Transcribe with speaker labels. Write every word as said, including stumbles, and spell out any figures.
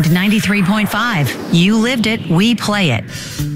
Speaker 1: Mind ninety-three point five. You lived it, we play it.